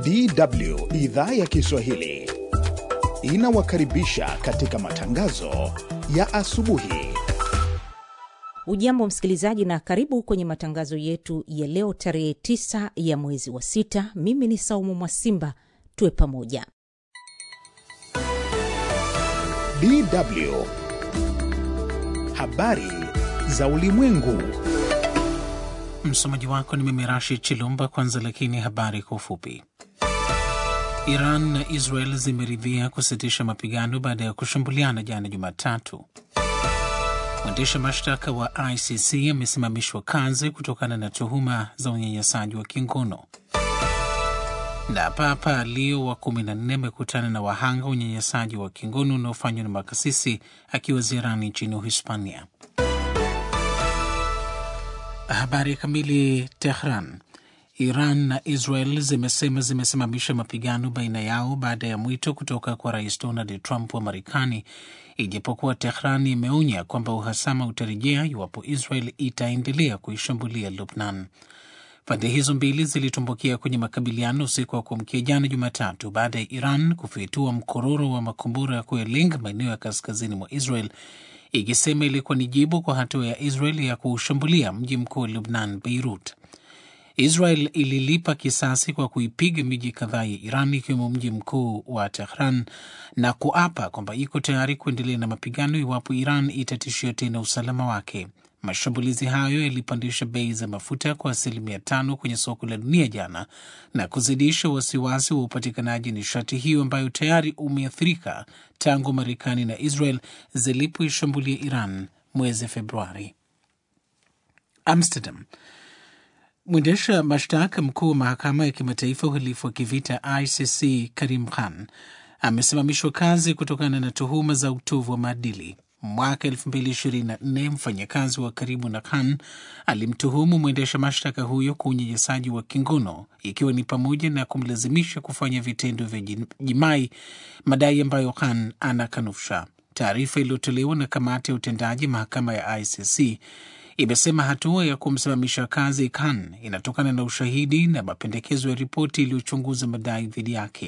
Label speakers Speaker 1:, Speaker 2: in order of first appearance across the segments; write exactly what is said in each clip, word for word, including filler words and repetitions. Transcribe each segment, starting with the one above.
Speaker 1: D W idhaa ya Kiswahili inawakaribisha katika matangazo ya asubuhi.
Speaker 2: Ujambo msikilizaji, na karibu kwenye matangazo yetu ya leo tarehe tisa ya mwezi wa sita. Mimi ni Saumu Mwasimba, tuwe pamoja.
Speaker 1: D W habari za ulimwengu.
Speaker 3: Msomaji wako ni mimi Rashid Chilumba. Kwanza lakini habari kwa ufupi. Iran na Israel zimeridhia kusitisha mapigano baada ya kushambuliana jana Jumatatu. Mwendesha mashtaka wa I C C amesimamishwa kazi kutokana na tuhuma za unyanyasaji wa kingono. Na Papa Leo wa kumi na nne amekutana na wahanga unyanyasaji wa kingono unaofanywa na makasisi akiwa ziarani nchini Uhispania. Habari kamili. Tehran. Iran na Israel zimesema zimesimamisha mapigano baina yao baada ya mwito kutoka kwa Rais Donald Trump wa Marekani, ijapokuwa Tehran imeonya kwamba uhasama utarejea iwapo Israel itaendelea kuishambulia Lebanon. Pande hizo mbili zilitumbukia kwenye makabiliano usiku wa kuamkia jana Jumatatu baada ya Iran kufitua mkororo wa makombora ya kuyalenga maeneo ya kaskazini mwa Israel, ikisema ilikuwa ni jibu kwa hatua ya Israel ya kushambulia mji mkuu wa Lebanon, Beirut. Israel ililipa kisasi kwa kuipiga miji kadhaa ya Iran ikiwemo mji mkuu wa Tehran na kuapa kwamba iko tayari kuendelea na mapigano iwapo Iran itatishia tena usalama wake. Mashambulizi hayo yalipandisha bei za mafuta kwa asilimia tano kwenye soko la dunia jana na kuzidisha wasiwasi wa upatikanaji nishati hiyo ambayo tayari umeathirika tangu Marekani na Israel zilipoishambulia Iran mwezi Februari. Amsterdam. Mwendesha mashtaka mkuu wa mahakama ya kimataifa uhalifu wa kivita I C C Karim Khan amesimamishwa kazi kutokana na tuhuma za utovu wa maadili. Mwaka elfu mbili ishirini na nne mfanyakazi wa karibu na Khan alimtuhumu mwendesha mashtaka huyo kwa unyanyasaji wa kingono, ikiwa ni pamoja na kumlazimisha kufanya vitendo vya jimai, madai ambayo Khan anakanusha. Taarifa iliyotolewa na kamati ya utendaji mahakama ya I C C imesema hatua ya kumsimamisha kazi Khan inatokana na ushahidi na mapendekezo ya ripoti iliyochunguza madai dhidi yake.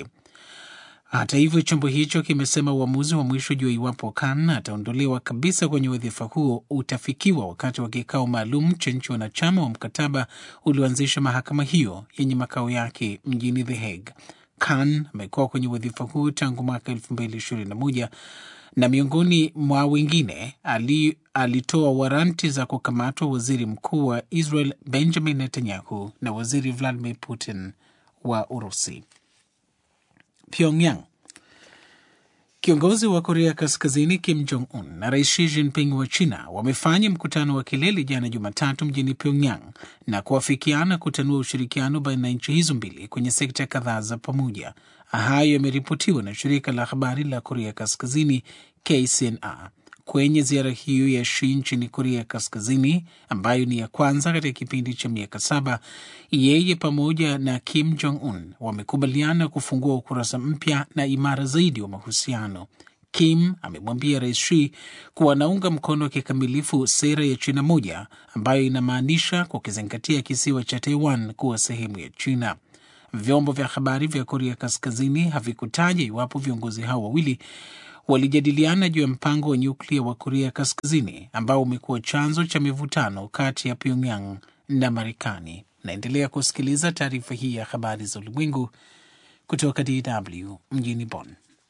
Speaker 3: Hata hivyo, chombo hicho kimesema uamuzi wa mwisho juu iwapo Khan ataondolewa kabisa kwenye wadhifa huo utafikiwa wakati wa kikao maalum cha nchi wanachama wa mkataba ulioanzisha mahakama hiyo yenye makao yake mjini The Hague. Khan amekuwa kwenye wadhifa huo tangu mwaka elfu mbili ishirini na moja na miongoni mwa wengine ali, alitoa waranti za kukamatwa waziri mkuu wa Israel Benjamin Netanyahu na waziri Vladimir Putin wa Urusi. Pyongyang. Kiongozi wa Korea Kaskazini Kim Jong-un na Rais Xi Jinping wa China wamefanya mkutano wa kilele jana Jumatatu mjini Pyongyang na kuafikiana kutanua ushirikiano baina ya nchi hizo mbili kwenye sekta kadhaa za pamoja. Hayo yameripotiwa na shirika la habari la Korea Kaskazini K C N A. Kwenye ziara hiyo ya Xi nchini Korea Kaskazini, ambayo ni ya kwanza katika kipindi cha miaka saba, yeye pamoja na Kim Jong-un wamekubaliana kufungua ukurasa mpya na imara zaidi wa mahusiano. Kim amemwambia Rais Xi kuwa anaunga mkono kikamilifu sera ya China moja, ambayo inamaanisha kukizingatia kisiwa cha Taiwan kuwa sehemu ya China. Vyombo vya habari vya Korea Kaskazini havikutaja iwapo viongozi hao wawili walijadiliana juu ya mpango wa nyuklia wa Korea Kaskazini ambao umekuwa chanzo cha mivutano kati ya Pyongyang na Marekani. Naendelea kusikiliza taarifa hii ya habari za ulimwengu kutoka D W mjini Bonn.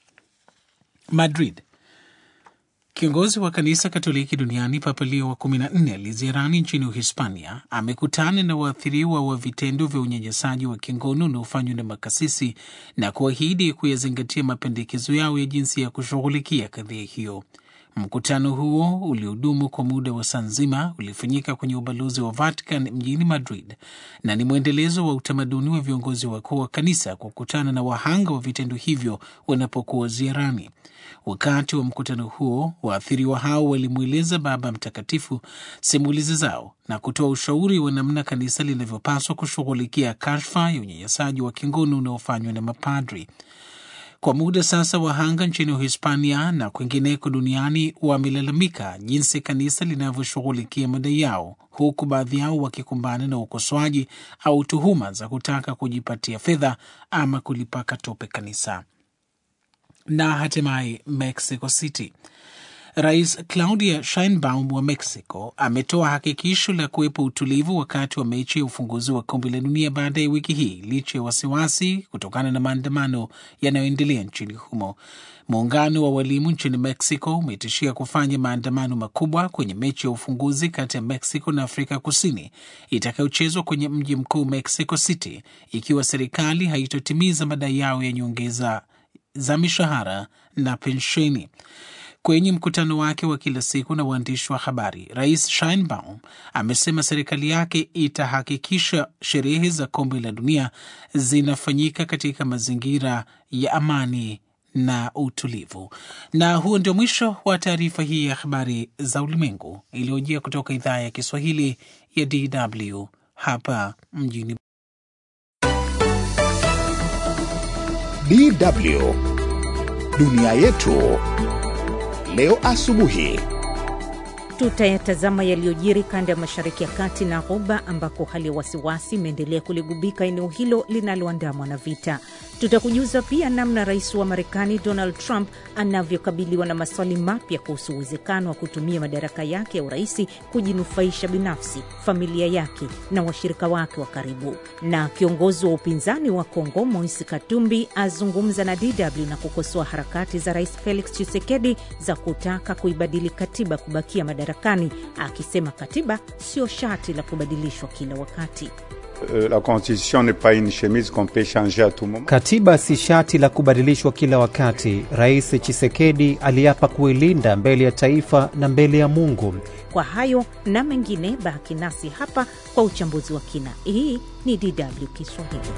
Speaker 3: Madrid. Kiongozi wa kanisa Katoliki duniani Papa Leo wa kumi na nne aliziarani nchini Uhispania amekutana na waathiriwa wa vitendo vya unyanyasaji wa kingono unaofanywa na makasisi na kuahidi kuyazingatia mapendekezo yao ya jinsi ya kushughulikia kadhia hiyo. Mkutano huo uliodumu kwa muda wa saa nzima ulifanyika kwenye ubalozi wa Vatican mjini Madrid na ni mwendelezo wa utamaduni wa viongozi wakuu wa kanisa kukutana na wahanga wa vitendo hivyo wanapokuwa ziarani. Wakati wa mkutano huo, waathiriwa hao walimweleza Baba Mtakatifu simulizi zao na kutoa ushauri wa namna kanisa linavyopaswa kushughulikia kashfa ya unyanyasaji wa kingono unaofanywa na mapadri. Kwa muda sasa, wahanga nchini Uhispania na kwingineko duniani wamelalamika jinsi kanisa linavyoshughulikia madai yao, huku baadhi yao wakikumbana na ukosoaji au tuhuma za kutaka kujipatia fedha ama kulipaka tope kanisa. Na hatimaye Mexico City. Rais Claudia Sheinbaum wa Mexico ametoa hakikisho la kuwepo utulivu wakati wa mechi ya ufunguzi wa kombe la dunia baada ya wiki hii, licha ya wasiwasi kutokana na maandamano yanayoendelea nchini humo. Muungano wa walimu nchini Mexico umetishia kufanya maandamano makubwa kwenye mechi ya ufunguzi kati ya Mexico na Afrika Kusini itakayochezwa kwenye mji mkuu Mexico City, ikiwa serikali haitotimiza madai yao ya nyongeza za mishahara na pensheni. Kwenye mkutano wake wa kila siku na waandishi wa habari, Rais Sheinbaum amesema serikali yake itahakikisha sherehe za kombe la dunia zinafanyika katika mazingira ya amani na utulivu. Na huo ndio mwisho wa taarifa hii ya habari za ulimwengu iliyojia kutoka idhaa ya Kiswahili ya D W hapa mjini
Speaker 1: D W Dunia Yetu leo asubuhi.
Speaker 2: Tutayatazama yaliyojiri kanda ya Mashariki ya Kati na Ghuba, ambako hali ya wasiwasi imeendelea kuligubika eneo hilo linaloandamwa na vita. Tutakujuza pia namna rais wa Marekani Donald Trump anavyokabiliwa na maswali mapya kuhusu uwezekano wa kutumia madaraka yake ya uraisi kujinufaisha binafsi, familia yake na washirika wake wa karibu. Na kiongozi wa upinzani wa Kongo Moise Katumbi azungumza na D W na kukosoa harakati za Rais Felix Tshisekedi za kutaka kuibadili katiba kubakia madarakani, akisema katiba sio shati la kubadilishwa kila wakati.
Speaker 4: La constitution n'est pas une chemise qu'on peut changer à tout moment.
Speaker 5: Katiba si shati la kubadilishwa kila wakati. Rais Tshisekedi aliapa kuilinda mbele ya taifa na mbele ya Mungu.
Speaker 2: Kwa hayo na mengine, baki nasi hapa kwa uchambuzi wa kina. Hii ni D W Kiswahili.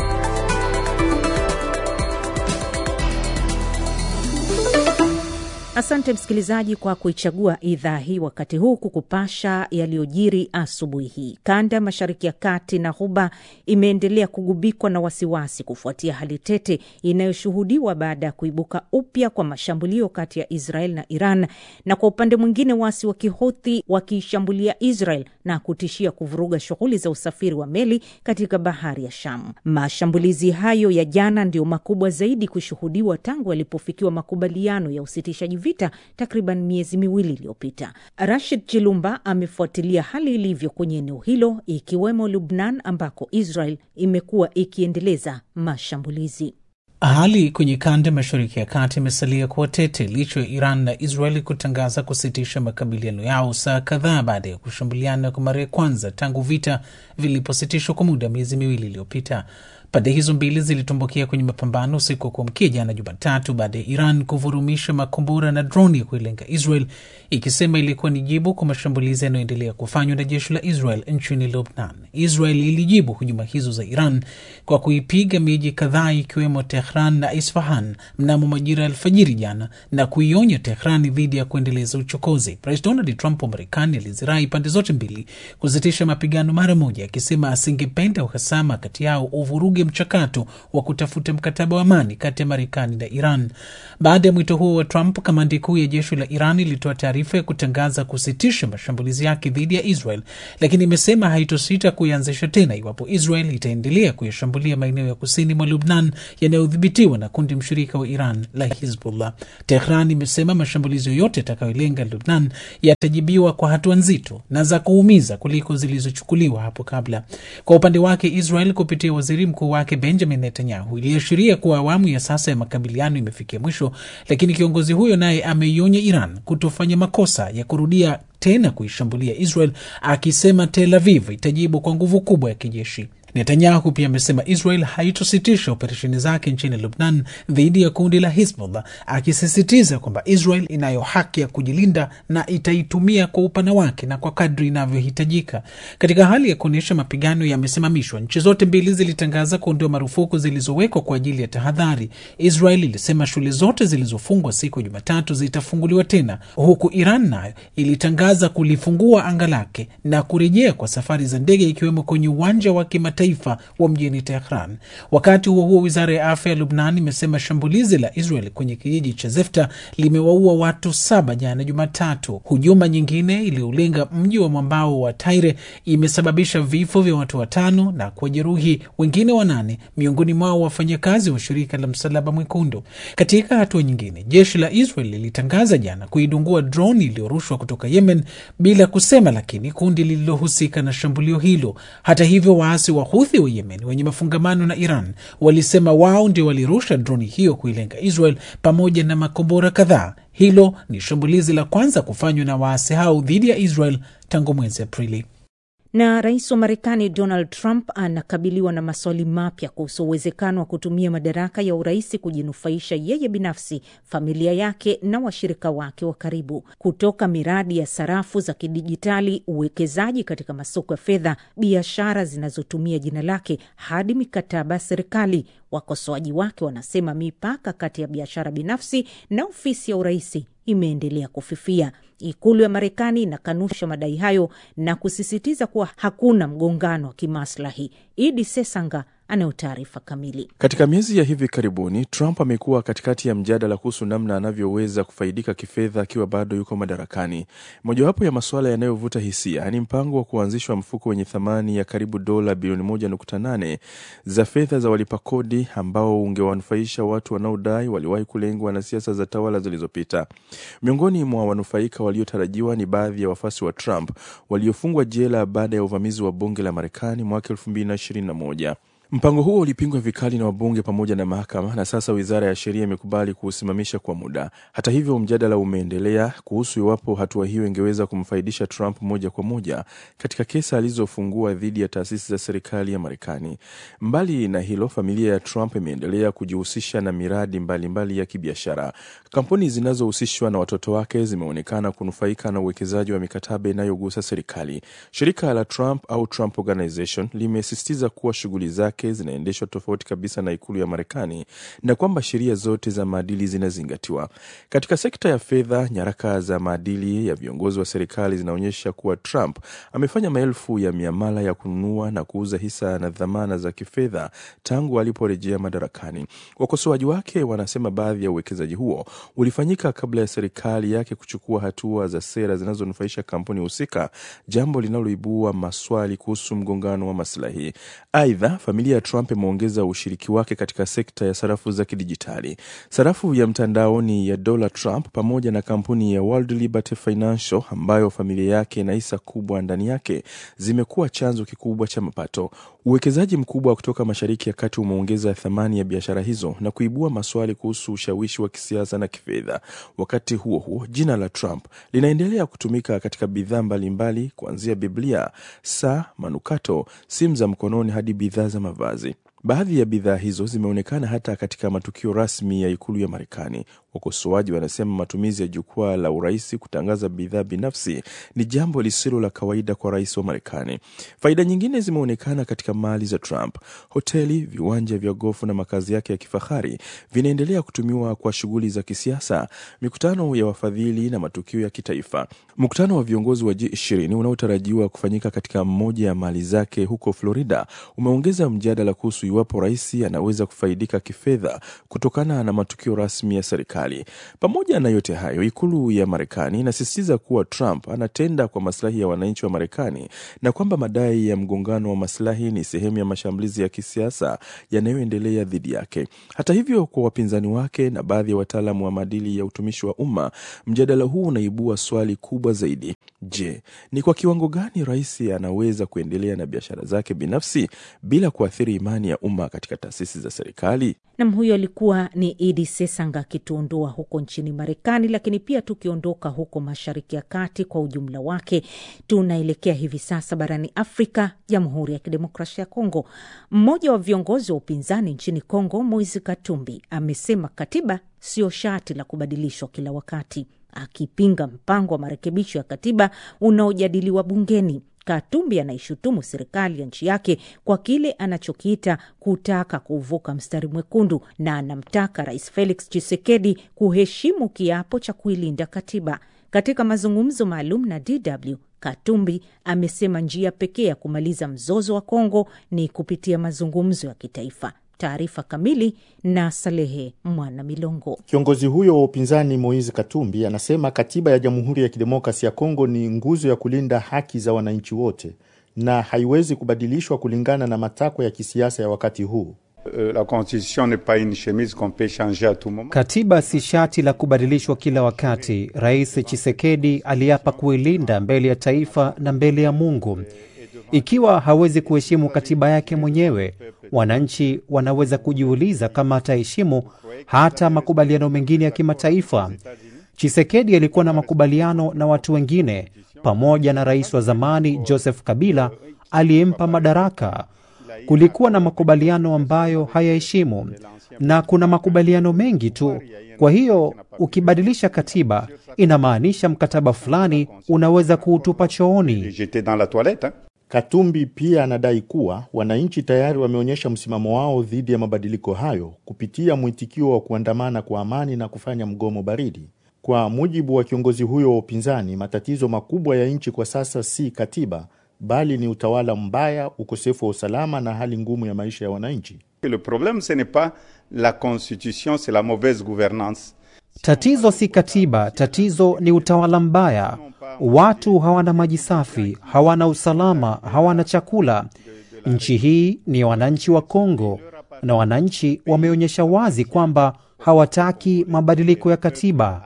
Speaker 2: Asante msikilizaji kwa kuichagua idhaa hii wakati huu kukupasha yaliyojiri asubuhi hii. Kanda Mashariki ya Kati na Ghuba imeendelea kugubikwa na wasiwasi kufuatia hali tete inayoshuhudiwa baada ya kuibuka upya kwa mashambulio kati ya Israel na Iran, na kwa upande mwingine waasi wa Kihouthi wakishambulia Israel na kutishia kuvuruga shughuli za usafiri wa meli katika bahari ya Sham. Mashambulizi hayo ya jana ndio makubwa zaidi kushuhudiwa tangu yalipofikiwa makubaliano ya usitishaji vita takriban miezi miwili iliyopita. Rashid Chilumba amefuatilia hali ilivyo kwenye eneo hilo, ikiwemo Lebanon ambako Israel imekuwa ikiendeleza mashambulizi.
Speaker 3: Hali kwenye kanda Mashariki ya Kati imesalia kuwa tete licha ya Iran na Israeli kutangaza kusitisha makabiliano yao saa kadhaa baada ya kushambuliana kwa mara ya kwanza tangu vita vilipositishwa kwa muda miezi miwili iliyopita. Pande hizo mbili zilitumbukia kwenye mapambano usiku wa kuamkia jana Jumatatu baada ya Iran kuvurumisha makombora na droni ya kuilenga Israel, ikisema ilikuwa ni jibu kwa mashambulizi yanayoendelea kufanywa na jeshi la Israel nchini Lebanon. Israel ilijibu hujuma hizo za Iran kwa kuipiga miji kadhaa ikiwemo Tehran na Isfahan mnamo majira alfajiri jana na kuionya Tehran dhidi ya kuendeleza uchokozi. Rais Donald Trump wa Marekani alizirai pande zote mbili kusitisha mapigano mara moja, akisema asingependa uhasama kati yao uvuruge mchakato wa kutafuta mkataba wa amani kati ya Marekani na Iran. Baada ya mwito huo wa Trump, kamandi kuu ya jeshi la Iran ilitoa taarifa ya kutangaza kusitisha mashambulizi yake dhidi ya Israel, lakini imesema haitosita kuianzisha tena iwapo Israel itaendelea kuyashambulia maeneo ya kusini mwa Lebanon yanayodhibitiwa na kundi mshirika wa Iran la Hezbollah. Tehran imesema mashambulizi yoyote yatakayolenga Lebanon yatajibiwa kwa hatua nzito na za kuumiza kuliko zilizochukuliwa hapo kabla. Kwa upande wake, Israel kupitia waziri mkuu wake Benjamin Netanyahu iliashiria kuwa awamu ya sasa ya makabiliano imefikia mwisho, lakini kiongozi huyo naye ameionya Iran kutofanya makosa ya kurudia tena kuishambulia Israel, akisema Tel Aviv itajibu kwa nguvu kubwa ya kijeshi. Netanyahu pia amesema Israel haitositisha operesheni zake nchini Lebanon dhidi ya kundi la Hezbollah, akisisitiza kwamba Israel inayo haki ya kujilinda na itaitumia kwa upana wake na kwa kadri inavyohitajika. Katika hali ya kuonyesha mapigano yamesimamishwa, nchi zote mbili zilitangaza kuondoa marufuku zilizowekwa kwa ajili ya tahadhari. Israel ilisema shule zote zilizofungwa siku ya Jumatatu zitafunguliwa tena, huku Iran nayo ilitangaza kulifungua anga lake na kurejea kwa safari za ndege ikiwemo kwenye uwanja wa kimataifa kimataifa wa mjini Tehran. Wakati huo huo, wizara ya afya ya Lubnan imesema shambulizi la Israel kwenye kijiji cha Zefta limewaua watu saba jana Jumatatu. Hujuma nyingine iliyolenga mji wa mwambao wa Taire imesababisha vifo vya watu watano na kujeruhi wengine wanane, miongoni mwao wafanyakazi wa shirika la Msalaba Mwekundu. Katika hatua nyingine, jeshi la Israel lilitangaza jana kuidungua drone iliyorushwa kutoka Yemen bila kusema lakini kundi lililohusika na shambulio hilo. Hata hivyo, waasi wa Houthi wa Yemen wenye mafungamano na Iran walisema wao ndio walirusha drone hiyo kuilenga Israel pamoja na makombora kadhaa. Hilo ni shambulizi la kwanza kufanywa na waasi hao dhidi ya Israel tangu mwezi Aprili.
Speaker 2: Na rais wa Marekani Donald Trump anakabiliwa na maswali mapya kuhusu uwezekano wa kutumia madaraka ya urais kujinufaisha yeye binafsi, familia yake na washirika wake wa karibu. Kutoka miradi ya sarafu za kidijitali, uwekezaji katika masoko ya fedha, biashara zinazotumia jina lake hadi mikataba ya serikali, wakosoaji wake wanasema mipaka kati ya biashara binafsi na ofisi ya urais imeendelea kufifia. Ikulu ya Marekani inakanusha madai hayo na kusisitiza kuwa hakuna mgongano wa kimaslahi. Idi Sesanga anayo taarifa kamili.
Speaker 6: Katika miezi ya hivi karibuni, Trump amekuwa katikati ya mjadala kuhusu namna anavyoweza kufaidika kifedha akiwa bado yuko madarakani. Mojawapo ya masuala yanayovuta hisia ni mpango wa kuanzishwa mfuko wenye thamani ya karibu dola bilioni moja nukta nane za fedha za walipa kodi ambao ungewanufaisha watu wanaodai waliwahi kulengwa na siasa za tawala zilizopita. Miongoni mwa wanufaika waliotarajiwa ni baadhi ya wafuasi wa Trump waliofungwa jela baada ya uvamizi wa bunge la Marekani mwaka elfu mbili na ishirini na moja. Mpango huo ulipingwa vikali na wabunge pamoja na mahakama, na sasa wizara ya sheria imekubali kuusimamisha kwa muda. Hata hivyo, mjadala umeendelea kuhusu iwapo hatua hiyo ingeweza kumfaidisha Trump moja kwa moja katika kesi alizofungua dhidi ya taasisi za serikali ya Marekani. Mbali na hilo, familia ya Trump imeendelea kujihusisha na miradi mbalimbali mbali ya kibiashara. Kampuni zinazohusishwa na watoto wake zimeonekana kunufaika na uwekezaji wa mikataba inayogusa serikali. Shirika la Trump au Trump Organization limesisitiza kuwa shughuli zake zinaendeshwa tofauti kabisa na ikulu ya Marekani na kwamba sheria zote za maadili zinazingatiwa. Katika sekta ya fedha, nyaraka za maadili ya viongozi wa serikali zinaonyesha kuwa Trump amefanya maelfu ya miamala ya kununua na kuuza hisa na dhamana za kifedha tangu aliporejea madarakani. Wakosoaji wake wanasema baadhi ya uwekezaji huo ulifanyika kabla ya serikali yake kuchukua hatua za sera zinazonufaisha kampuni husika, jambo linaloibua maswali kuhusu mgongano wa maslahi. Aidha, familia ya Trump imeongeza ushiriki wake katika sekta ya sarafu za kidijitali. Sarafu ya mtandaoni ya Dollar Trump pamoja na kampuni ya World Liberty Financial ambayo familia yake ina hisa kubwa ndani yake zimekuwa chanzo kikubwa cha mapato. Uwekezaji mkubwa kutoka Mashariki ya Kati umeongeza thamani ya biashara hizo na kuibua maswali kuhusu ushawishi wa kisiasa na kifedha. Wakati huo huo, jina la Trump linaendelea kutumika katika bidhaa mbalimbali kuanzia Biblia, saa, manukato, simu za mkononi hadi bidhaa za mavazi. Baadhi ya bidhaa hizo zimeonekana hata katika matukio rasmi ya ikulu ya Marekani. Wakosoaji wanasema matumizi ya jukwaa la urais kutangaza bidhaa binafsi ni jambo lisilo la kawaida kwa rais wa Marekani. Faida nyingine zimeonekana katika mali za Trump. Hoteli, viwanja vya gofu na makazi yake ya kifahari vinaendelea kutumiwa kwa shughuli za kisiasa, mikutano ya wafadhili na matukio ya kitaifa. Mkutano wa viongozi wa G ishirini unaotarajiwa kufanyika katika mmoja ya mali zake huko Florida umeongeza mjadala kuhusu iwapo rais anaweza kufaidika kifedha kutokana na matukio rasmi ya serikali. Pamoja na yote hayo, ikulu ya Marekani inasisitiza kuwa Trump anatenda kwa maslahi ya wananchi wa Marekani na kwamba madai ya mgongano wa maslahi ni sehemu ya mashambulizi ya kisiasa yanayoendelea dhidi yake. Hata hivyo, kwa wapinzani wake na baadhi ya wataalamu wa maadili ya utumishi wa umma, mjadala huu unaibua swali kubwa zaidi. Je, ni kwa kiwango gani rais anaweza kuendelea na biashara zake binafsi bila kuathiri imani ya umma katika taasisi za serikali?
Speaker 2: Na huyo alikuwa ni Idi Sesanga kituondoa huko nchini Marekani, lakini pia tukiondoka huko Mashariki ya Kati kwa ujumla wake, tunaelekea hivi sasa barani Afrika, Jamhuri ya Kidemokrasia ya Kongo. Mmoja wa viongozi wa upinzani nchini Kongo, Moise Katumbi, amesema katiba sio shati la kubadilishwa kila wakati, akipinga mpango wa marekebisho ya katiba unaojadiliwa bungeni. Katumbi anaishutumu serikali ya nchi yake kwa kile anachokiita kutaka kuvuka mstari mwekundu, na anamtaka Rais Felix Tshisekedi kuheshimu kiapo cha kuilinda katiba. Katika mazungumzo maalum na D W, Katumbi amesema njia pekee ya kumaliza mzozo wa Kongo ni kupitia mazungumzo ya kitaifa. Taarifa kamili na Salehe Mwana Milongo.
Speaker 7: Kiongozi huyo wa upinzani Moise Katumbi anasema katiba ya Jamhuri ya Kidemokrasia ya Kongo ni nguzo ya kulinda haki za wananchi wote na haiwezi kubadilishwa kulingana na matakwa ya kisiasa ya wakati huu.
Speaker 4: La constitution n'est pas une chemise qu'on peut changer à tout moment.
Speaker 5: Katiba si shati la kubadilishwa kila wakati. Rais Tshisekedi aliapa kuilinda mbele ya taifa na mbele ya Mungu. Ikiwa hawezi kuheshimu katiba yake mwenyewe, wananchi wanaweza kujiuliza kama ataheshimu hata makubaliano mengine ya kimataifa. Tshisekedi alikuwa na makubaliano na watu wengine, pamoja na rais wa zamani Joseph Kabila aliyempa madaraka. Kulikuwa na makubaliano ambayo hayaheshimu, na kuna makubaliano mengi tu. Kwa hiyo ukibadilisha katiba, inamaanisha mkataba fulani unaweza kuutupa chooni.
Speaker 7: Katumbi pia anadai kuwa wananchi tayari wameonyesha msimamo wao dhidi ya mabadiliko hayo kupitia mwitikio wa kuandamana kwa amani na kufanya mgomo baridi. Kwa mujibu wa kiongozi huyo wa upinzani, matatizo makubwa ya nchi kwa sasa si katiba, bali ni utawala mbaya, ukosefu wa usalama na hali ngumu ya maisha ya wananchi.
Speaker 4: Le problème ce n'est pas la constitution, c'est la mauvaise gouvernance.
Speaker 5: Tatizo si katiba, tatizo ni utawala mbaya. Watu hawana maji safi, hawana usalama, hawana chakula. Nchi hii ni wananchi wa Kongo, na wananchi wameonyesha wazi kwamba hawataki mabadiliko ya katiba.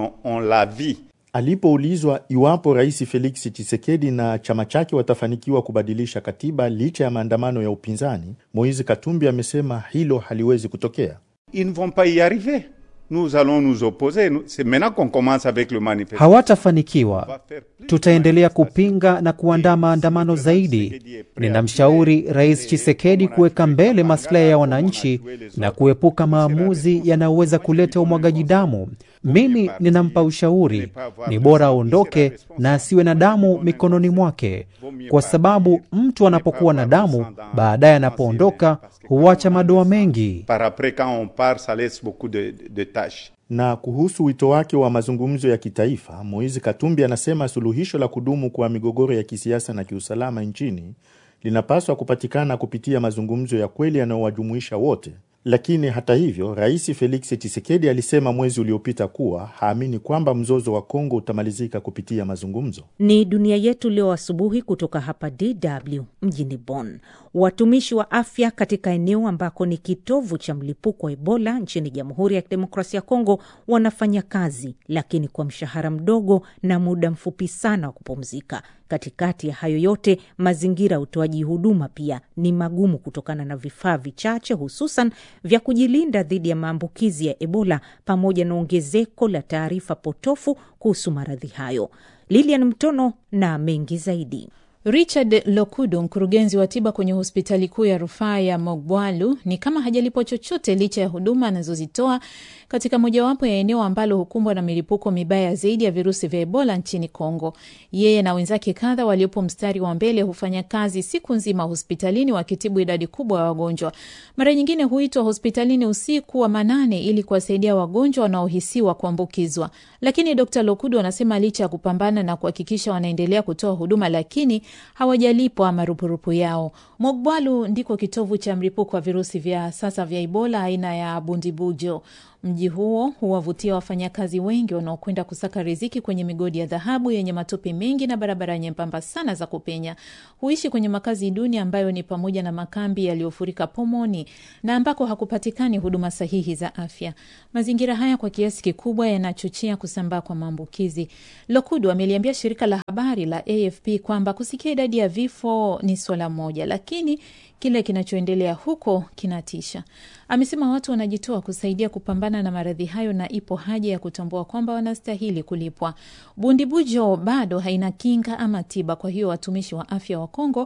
Speaker 7: Alipoulizwa iwapo Rais Felix Tshisekedi na chama chake watafanikiwa kubadilisha katiba licha ya maandamano ya upinzani, Moise Katumbi amesema hilo haliwezi kutokea.
Speaker 4: Ils ne vont pas y arriver. Nous allons nous opposer. C'est maintenant qu'on commence avec le manifeste.
Speaker 5: Hawatafanikiwa. Tutaendelea kupinga na kuandaa maandamano zaidi. Ninamshauri Rais Tshisekedi kuweka mbele maslahi ya wananchi na kuepuka maamuzi yanayoweza kuleta umwagaji damu. Mimi ninampa ushauri, ni bora aondoke na asiwe na damu mikononi mwake, kwa sababu mtu anapokuwa na damu, baadaye anapoondoka huacha madoa mengi.
Speaker 7: Na kuhusu wito wake wa mazungumzo ya kitaifa, Moise Katumbi anasema suluhisho la kudumu kwa migogoro ya kisiasa na kiusalama nchini linapaswa kupatikana kupitia mazungumzo ya kweli yanayowajumuisha wote. Lakini hata hivyo, Rais Felix Tshisekedi alisema mwezi uliopita kuwa haamini kwamba mzozo wa Kongo utamalizika kupitia mazungumzo.
Speaker 2: Ni dunia yetu leo asubuhi kutoka hapa D W mjini Bonn. Watumishi wa afya katika eneo ambako ni kitovu cha mlipuko wa Ebola nchini Jamhuri ya Kidemokrasia ya Kongo wanafanya kazi, lakini kwa mshahara mdogo na muda mfupi sana wa kupumzika. Katikati ya hayo yote, mazingira ya utoaji huduma pia ni magumu kutokana na vifaa vichache, hususan vya kujilinda dhidi ya maambukizi ya Ebola, pamoja na ongezeko la taarifa potofu kuhusu maradhi hayo. Lilian Mtono na mengi zaidi.
Speaker 8: Richard Lokudu, mkurugenzi wa tiba kwenye hospitali kuu ya rufaa ya Mogwalu, ni kama hajalipwa chochote licha ya huduma anazozitoa katika mojawapo ya eneo ambalo hukumbwa na milipuko mibaya zaidi ya virusi vya Ebola nchini Kongo. Yeye na wenzake kadha waliopo mstari wa mbele hufanya kazi siku nzima hospitalini wakitibu idadi kubwa ya wagonjwa. Mara nyingine huitwa hospitalini usiku wa manane ili kuwasaidia wagonjwa wanaohisiwa kuambukizwa. Lakini Daktari Lokudu anasema licha ya kupambana na kuhakikisha wanaendelea kutoa huduma, lakini hawajalipwa marupurupu yao. Mogwalu ndiko kitovu cha mlipuko wa virusi vya sasa vya Ebola aina ya Bundibujo. Mji huo huwavutia wafanyakazi wengi wanaokwenda kusaka riziki kwenye migodi ya dhahabu yenye matope mengi na barabara nyembamba sana za kupenya. Huishi kwenye makazi duni ambayo ni pamoja na makambi yaliyofurika pomoni na ambako hakupatikani huduma sahihi za afya. Mazingira haya kwa kiasi kikubwa yanachochea kusambaa kwa maambukizi. Lokudu ameliambia shirika la habari la A F P kwamba kusikia idadi ya vifo ni swala moja, lakini kile kinachoendelea huko kinatisha. Amesema watu wanajitoa kusaidia kupambana na maradhi hayo na ipo haja ya kutambua kwamba wanastahili kulipwa. Bundibujo bado haina kinga ama tiba, kwa hiyo watumishi wa afya wa Kongo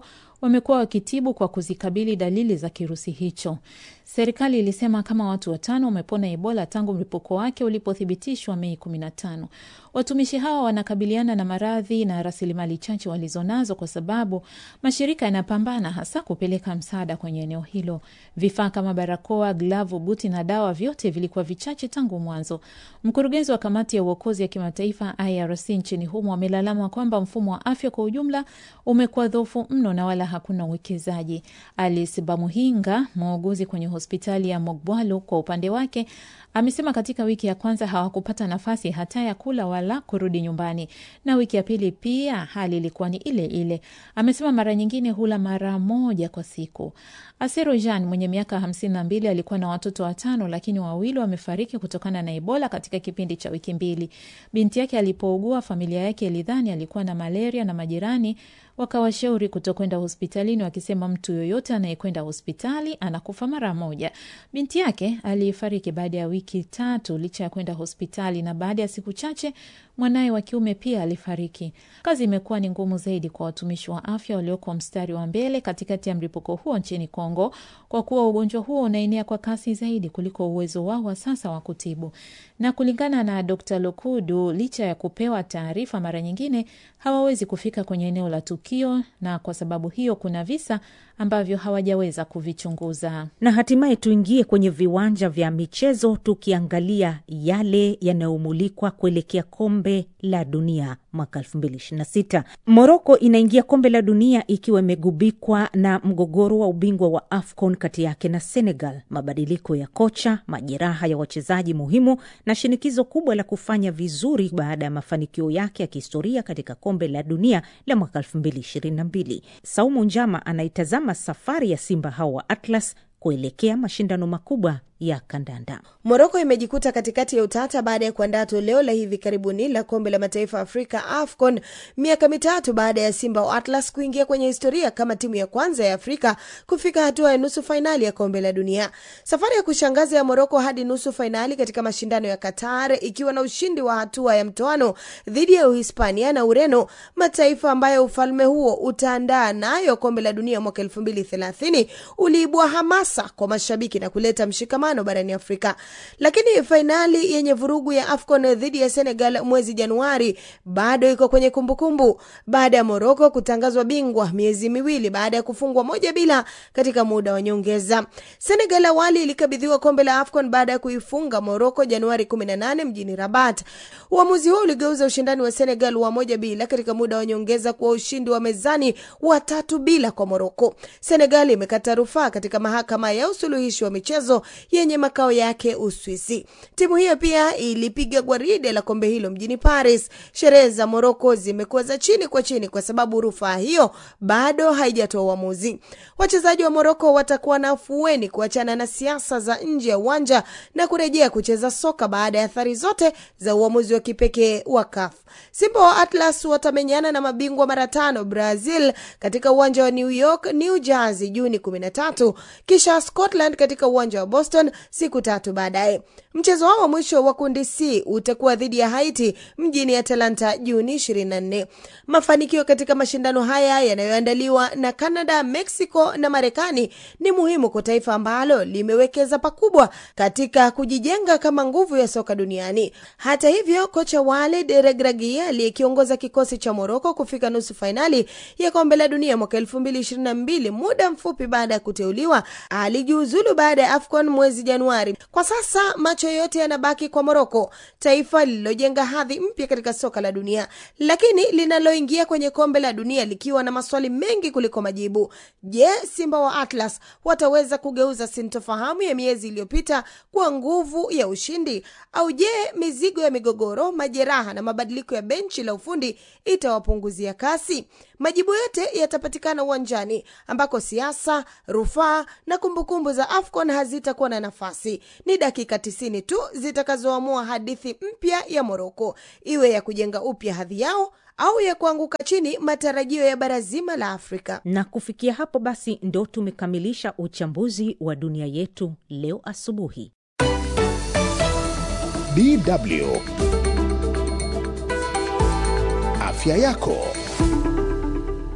Speaker 8: wamekuwa wakitibu kwa kuzikabili dalili za kirusi hicho. Serikali ilisema kama watu watano wamepona Ebola tangu mlipuko wake ulipothibitishwa Mei kumi na tano. Watumishi hawa wanakabiliana na maradhi na rasilimali chache walizonazo kwa sababu mashirika yanapambana hasa kupeleka msaada kwenye eneo hilo. Vifaa kama barakoa, glavu, buti na dawa vyote vilikuwa vichache tangu mwanzo. Mkurugenzi wa kamati ya uokozi ya kimataifa I R C nchini humo amelalama kwamba mfumo wa afya kwa ujumla umekuwa dhaifu mno na wala hakuna uwekezaji. Alice Bamuhinga, muuguzi kwenye hospitali ya Mogwalu, kwa upande wake amesema katika wiki ya kwanza hawakupata nafasi hata ya kula wala kurudi nyumbani, na wiki ya pili pia hali ilikuwa ni ile ile. Amesema mara nyingine hula mara moja kwa siku. Asero Jean mwenye miaka hamsini na mbili alikuwa na watoto watano, lakini wawili wamefariki kutokana na Ebola katika kipindi cha wiki mbili. Binti yake alipougua, familia yake ilidhani alikuwa na malaria na majirani wakawashauri kutokwenda hospitalini, wakisema mtu yoyote anayekwenda hospitali anakufa mara moja. Binti yake alifariki baada ya wiki tatu licha ya kwenda hospitali, na baada ya siku chache mwanae wa kiume pia alifariki. Kazi imekuwa ni ngumu zaidi kwa watumishi wa afya walioko mstari wa mbele katikati ya mlipuko huo nchini Kongo, kwa kuwa ugonjwa huo unaenea kwa kasi zaidi kuliko uwezo wao wa sasa wa kutibu. Na kulingana na Dokta Lokudu, licha ya kupewa taarifa, mara nyingine hawawezi kufika kwenye eneo la tukio, na kwa sababu hiyo kuna visa ambavyo hawajaweza kuvichunguza.
Speaker 2: Na hatimaye tuingie kwenye viwanja vya michezo tukiangalia yale yanayomulikwa kuelekea kombe la dunia mwaka elfu mbili ishirini na sita. Morocco inaingia kombe la dunia ikiwa imegubikwa na mgogoro wa ubingwa wa AFCON kati yake na Senegal, mabadiliko ya kocha, majeraha ya wachezaji muhimu na shinikizo kubwa la kufanya vizuri baada ya mafanikio yake ya kihistoria katika kombe la dunia la mwaka elfu mbili ishirini na mbili. Saumu Njama anaitazama safari ya Simba hao wa Atlas kuelekea mashindano makubwa ya kandanda.
Speaker 9: Morocco imejikuta katikati ya utata baada ya kuandaa toleo la hivi karibuni la kombe la mataifa Afrika AFCON, miaka mitatu baada ya Simba wa Atlas kuingia kwenye historia kama timu ya kwanza ya Afrika kufika hatua ya nusu fainali ya kombe la dunia. Safari ya kushangaza ya Morocco hadi nusu fainali katika mashindano ya Qatar, ikiwa na ushindi wa hatua ya mtoano dhidi ya Uhispania na Ureno, mataifa ambayo ufalme huo utaandaa nayo kombe la dunia mwaka elfu mbili thelathini, uliibua hamasa kwa mashabiki na kuleta mshikamano barani Afrika. Lakini fainali yenye vurugu ya AFCON dhidi ya Senegal mwezi Januari bado iko kwenye kumbukumbu, baada ya Morocco kutangazwa bingwa miezi miwili baada ya kufungwa moja bila katika muda wa nyongeza. Senegal awali ilikabidhiwa kombe la AFCON baada ya kuifunga Morocco Januari kumi na nane mjini Rabat. Uamuzi huo uligeuza ushindani wa Senegal wa moja bila katika muda wa nyongeza kwa ushindi wa mezani wa tatu bila kwa Morocco. Senegal imekata rufaa katika mahakama ya usuluhishi wa michezo yenye makao yake Uswisi. Timu hiyo pia ilipiga gwaride la kombe hilo mjini Paris. Sherehe za Morocco zimekuwa za chini kwa chini kwa sababu rufaa hiyo bado haijatoa uamuzi. Wachezaji wa Morocco watakuwa na afueni kuachana na siasa za nje ya uwanja na kurejea kucheza soka baada ya athari zote za uamuzi wa kipekee wa C A F. Simba wa Atlas watamenyana na mabingwa mara tano Brazil katika uwanja wa New York, New Jersey Juni kumi na tatu, kisha Scotland katika uwanja wa Boston siku tatu baadaye. Mchezo wao wa mwisho wa kundi C utakuwa dhidi ya Haiti mjini Atlanta Juni ishirini na nne. Mafanikio katika mashindano haya yanayoandaliwa na Canada, Mexico na Marekani ni muhimu kwa taifa ambalo limewekeza pakubwa katika kujijenga kama nguvu ya soka duniani. Hata hivyo, kocha Walid Regragui aliyekiongoza kikosi cha Morocco kufika nusu fainali ya kombe la dunia mwaka elfu mbili ishirini na mbili muda mfupi baada ya kuteuliwa, alijiuzulu baada ya AFCON mwezi Januari. Kwa sasa macho yote yanabaki kwa Morocco, taifa lililojenga hadhi mpya katika soka la dunia, lakini linaloingia kwenye kombe la dunia likiwa na maswali mengi kuliko majibu. Je, Simba wa Atlas wataweza kugeuza sintofahamu ya miezi iliyopita kwa nguvu ya ushindi, au je, mizigo ya migogoro, majeraha na mabadiliko ya benchi la ufundi itawapunguzia kasi? Majibu yote yatapatikana uwanjani ambako siasa, rufaa na kumbukumbu za AFCON hazitakuwa na nafasi. Ni dakika tisini tu zitakazoamua hadithi mpya ya Morocco, iwe ya kujenga upya hadhi yao au ya kuanguka chini matarajio ya bara zima la Afrika.
Speaker 2: Na kufikia hapo basi ndo tumekamilisha uchambuzi wa dunia yetu leo asubuhi.
Speaker 1: D W Afya yako.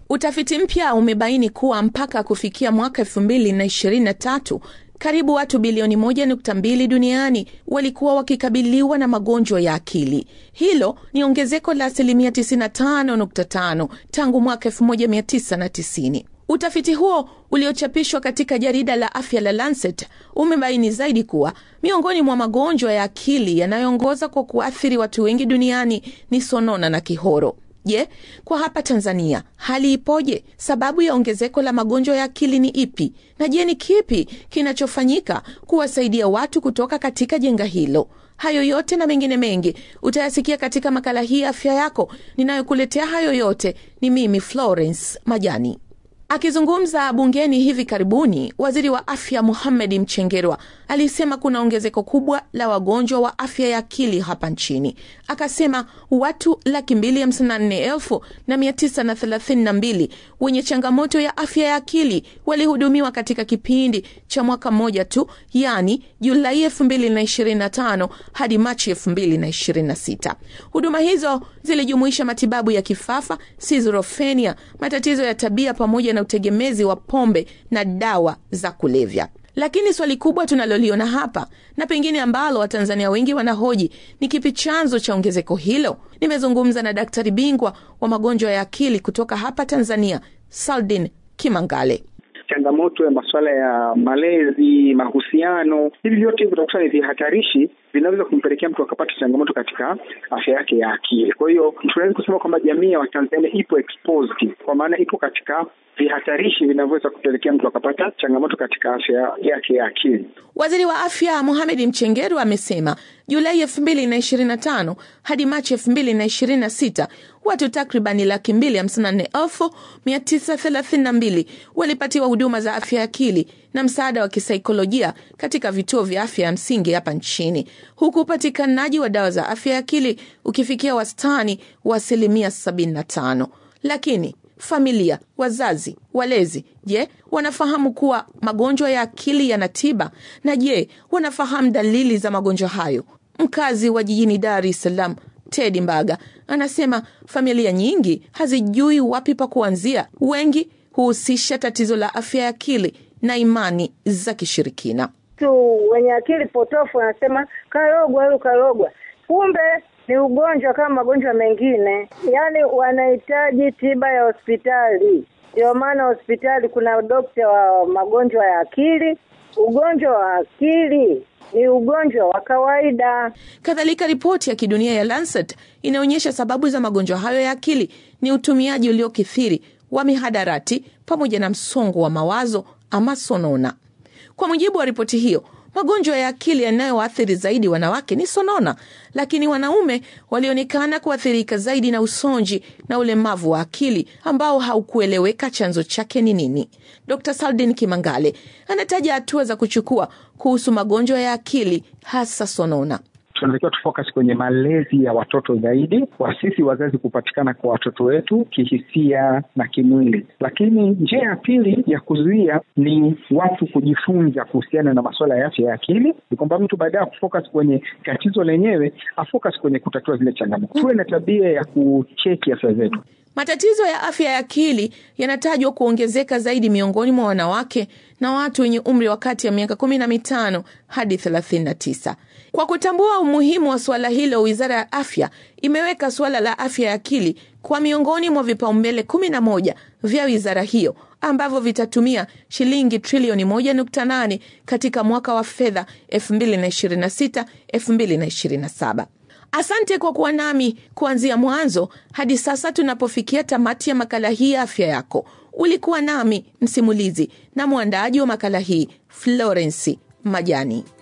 Speaker 10: Utafiti mpya umebaini kuwa mpaka kufikia mwaka elfu mbili na ishirini na tatu karibu watu bilioni moja nukta mbili duniani walikuwa wakikabiliwa na magonjwa ya akili. Hilo ni ongezeko la asilimia tisini na tano nukta tano tangu mwaka elfu moja mia tisa na tisini. Utafiti huo uliochapishwa katika jarida la afya la Lancet umebaini zaidi kuwa miongoni mwa magonjwa ya akili yanayoongoza kwa kuathiri watu wengi duniani ni sonona na kihoro. Je, kwa hapa Tanzania hali ipoje? Sababu ya ongezeko la magonjwa ya akili ni ipi? Na je, ni kipi kinachofanyika kuwasaidia watu kutoka katika janga hilo? Hayo yote na mengine mengi utayasikia katika makala hii Afya Yako. Ninayokuletea hayo yote ni mimi Florence Majani. Akizungumza bungeni hivi karibuni, Waziri wa Afya Mohamed Mchengerwa alisema kuna ongezeko kubwa la wagonjwa wa afya ya akili hapa nchini. Akasema watu laki mbili hamsini na nne elfu na mia tisa na thelathini na mbili wenye changamoto ya afya ya akili walihudumiwa katika kipindi cha mwaka mmoja tu, yani Julai elfu mbili na ishirini na tano hadi Machi elfu mbili na ishirini na sita. Huduma hizo zilijumuisha matibabu ya kifafa, schizophrenia, matatizo ya tabia pamoja na utegemezi wa pombe na dawa za kulevya. Lakini swali kubwa tunaloliona hapa, na pengine ambalo Watanzania wengi wanahoji, ni kipi chanzo cha ongezeko hilo? Nimezungumza na daktari bingwa wa magonjwa ya akili kutoka hapa Tanzania, Saldin Kimangale.
Speaker 11: Changamoto ya masuala ya malezi, mahusiano, hivi vyote vitakuwa ni vihatarishi vinaweza kumpelekea mtu akapata changamoto katika afya yake ya akili. Kwa hiyo tunaweza kusema kwamba jamii ya Watanzania ipo exposed, kwa maana ipo katika vihatarishi vinavyoweza kupelekea mtu akapata changamoto katika afya yake ya akili.
Speaker 10: Waziri wa Afya Mohamed Mchengerwa amesema Julai elfu mbili na ishirini na tano hadi Machi elfu mbili na ishirini na sita watu takribani laki mbili hamsini na nne elfu mia tisa thelathini na mbili walipatiwa huduma za afya ya akili na msaada wa kisaikolojia katika vituo vya afya ya msingi hapa nchini, huku upatikanaji wa dawa za afya ya akili ukifikia wastani wa asilimia sabini na tano. Lakini familia, wazazi, walezi, je, wanafahamu kuwa magonjwa ya akili yana tiba? Na je, wanafahamu dalili za magonjwa hayo? Mkazi wa jijini Dar es Salaam, Teddy Mbaga, anasema familia nyingi hazijui wapi pa kuanzia. Wengi huhusisha tatizo la afya ya akili na imani za kishirikina.
Speaker 12: Tu wenye akili potofu wanasema karogwa au karogwa. Kumbe ni ugonjwa kama magonjwa mengine. Yaani wanahitaji tiba ya hospitali. Ndio maana hospitali kuna dokta wa magonjwa ya akili. Ugonjwa wa akili ni ugonjwa wa kawaida.
Speaker 10: Kadhalika, ripoti ya kidunia ya Lancet inaonyesha sababu za magonjwa hayo ya akili ni utumiaji uliokithiri wa mihadarati pamoja na msongo wa mawazo ama sonona. Kwa mujibu wa ripoti hiyo, magonjwa ya akili yanayoathiri zaidi wanawake ni sonona, lakini wanaume walionekana kuathirika zaidi na usonji na ulemavu wa akili ambao haukueleweka chanzo chake ni nini. Dr. Saldin Kimangale anataja hatua za kuchukua kuhusu magonjwa ya akili, hasa sonona.
Speaker 11: Tunatakiwa tufocus kwenye malezi ya watoto zaidi, kwa sisi wazazi kupatikana kwa watoto wetu kihisia na kimwili. Lakini njia ya pili ya kuzuia ni watu kujifunza kuhusiana na masuala ya afya ya akili. Ni kwamba mtu baada ya kufocus kwenye tatizo lenyewe, afocus kwenye kutatua zile changamoto. Tuwe na tabia ya kucheki afya zetu.
Speaker 10: Matatizo ya afya ya akili yanatajwa kuongezeka zaidi miongoni mwa wanawake na watu wenye umri wa kati ya miaka kumi na mitano hadi thelathini na tisa. Kwa kutambua umuhimu wa swala hilo, Wizara ya Afya imeweka swala la afya ya akili kwa miongoni mwa vipaumbele kumi na moja vya wizara hiyo, ambavyo vitatumia shilingi trilioni moja nukta nane katika mwaka wa fedha elfu mbili na ishirini na sita elfu mbili na ishirini na saba. Asante kwa kuwa nami kuanzia mwanzo hadi sasa tunapofikia tamati ya makala hii ya Afya Yako. Ulikuwa nami msimulizi na mwandaaji wa makala hii Florence Majani.